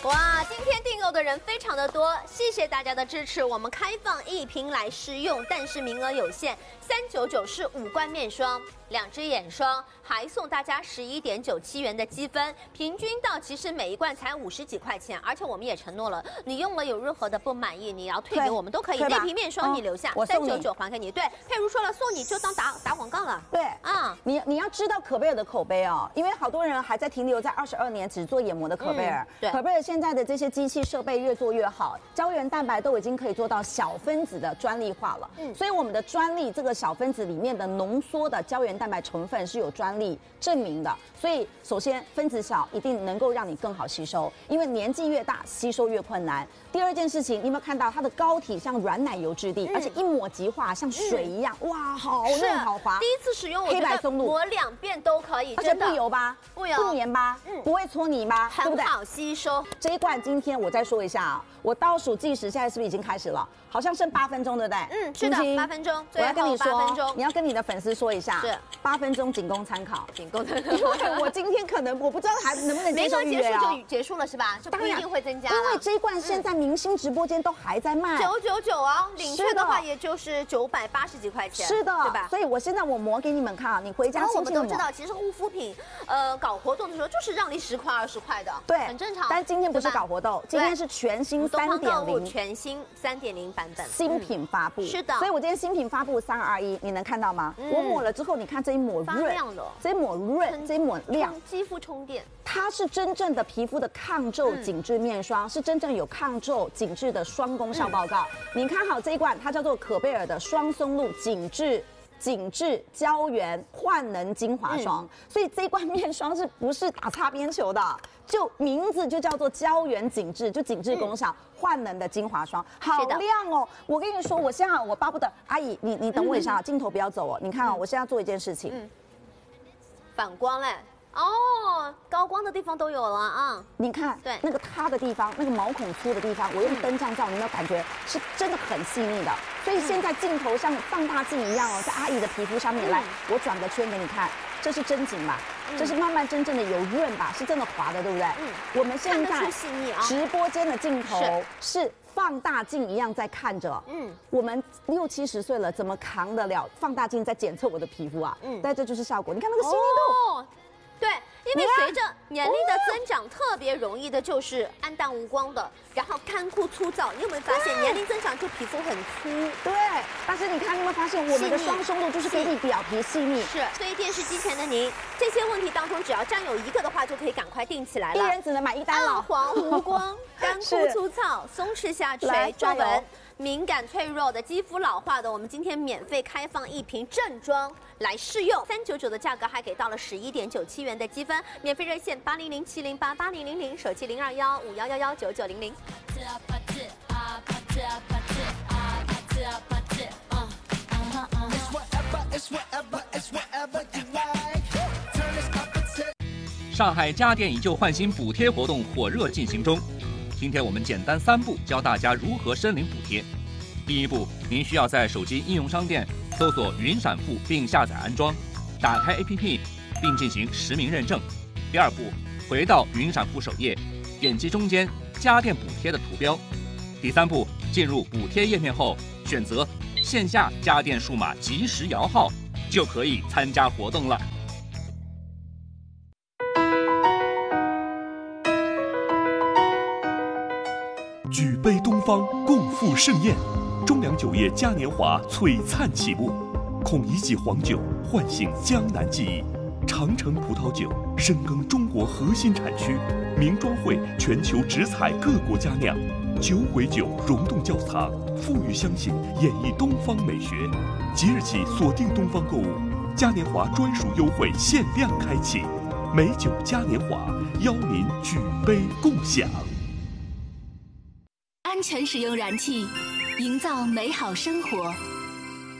哇，今天订购的人非常的多，谢谢大家的支持。我们开放1瓶来试用，但是名额有限，399是5罐面霜、2支眼霜，还送大家11.97元的积分，平均到其实每一罐才50几块钱，而且我们也承诺了，你用了有任何的不满意，你要退给我们都可以。那瓶面霜你留下，399还给你。对，佩如说了，送你就当打广告了。 对啊， 你要知道可贝尔的口碑哦，因为好多人还在停留在22年只做眼膜的可贝尔。 对， 可贝尔现在的这些机器设备越做越好，胶原蛋白都已经可以做到小分子的专利化了。所以我们的专利这个小分子里面的浓缩的胶原蛋白成分是有专利证明的。所以首先分子小一定能够让你更好吸收，因为年纪越大吸收越困难。第二件事情，你有没有看到它的膏体像软奶油质地，而且一抹即化，像水一样，哇，好嫩好滑。 第一次使用，我觉得抹2遍都可以， 而且不油吧， 不油， 不黏吧，不会搓泥吧，对不对？ 很好吸收。 这一罐今天我再说一下啊，我倒数计时，现在是不是已经开始了？好像剩8分钟，对不对？ 是的，8分钟。 我要跟你 8分钟， 你要跟你的粉丝说一下， 是 8分钟仅供参考， 仅供参考。 因为我今天可能我不知道还能不能接受预约啊。 就结束了是吧？就不一定会增加了。 因为这一罐现在明星直播间都还在卖 999啊，领券的话也就是980几块钱。 是的， 对吧？ 所以我现在我磨给你们看啊，你回家我们都知道，其实护肤品搞活动的时候就是让你10块20块的， 对， 很正常。 但今天不是搞活动，今天是全新3.0， 全新3.0版本新品发布。 是的， 所以我今天新品发布3、2、1，你能看到吗？我抹了之后，你看这一抹润， 亮的， 这一抹润，这一抹亮， 肌肤充电。 它是真正的皮肤的抗皱紧致面霜，是真正有抗皱紧致的双功效报告。你看好这一罐，它叫做可贝尔的双松露紧致胶原焕能精华霜，所以这一罐面霜是不是打擦边球的？就名字就叫做胶原紧致，就紧致功效，焕能的精华霜，好亮哦！我跟你说，我现在我巴不得阿姨，你等我一下，镜头不要走哦。你看哦，我现在做一件事情， 反光嘞。哦，高光的地方都有了啊！ 你看，对那个塌的地方，那个毛孔粗的地方，我用灯这样照，你有没有感觉是真的很细腻的？所以现在镜头像放大镜一样哦，在阿姨的皮肤上面来，我转个圈给你看，这是真紧吧？这是慢慢真正的有润吧？是真的滑的，对不对？我们现在直播间的镜头是放大镜一样在看着，我们60、70岁了，怎么扛得了放大镜在检测我的皮肤啊？但这就是效果，你看那个细腻度。 对，因为随着年龄的增长，特别容易的就是暗淡无光的，然后干枯粗糙。你有没有发现年龄增长就皮肤很粗？ 对，但是你看，你有没有发现我们的双松露就是给你表皮细腻？ 是，所以电视机前的您，这些问题当中只要占有1个的话，就可以赶快定起来了。 一人只能买1单了。 暗黄无光、干枯粗糙、松弛下垂、皱纹。敏感脆弱的肌肤老化的，我们今天免费开放1瓶正装来试用，399的价格还给到了11.97元的积分，免费热线800-708-8000，手机021511199900。 上海家电以旧换新补贴活动火热进行中。今天我们简单3步教大家如何申领补贴。第1步，您需要在手机应用商店搜索云闪付并下载安装，打开 APP 并进行实名认证。第2步，回到云闪付首页，点击中间家电补贴的图标。第3步，进入补贴页面后，选择线下家电数码即时摇号，就可以参加活动了。 举杯东方，共赴盛宴。中粮酒业嘉年华璀璨启幕，孔乙己黄酒唤醒江南记忆，长城葡萄酒深耕中国核心产区，名庄会全球直采各国佳酿，酒鬼酒溶洞窖藏，富裕相信演绎东方美学。即日起锁定东方购物，嘉年华专属优惠限量开启，美酒嘉年华邀您举杯共享。 安全使用燃气，营造美好生活。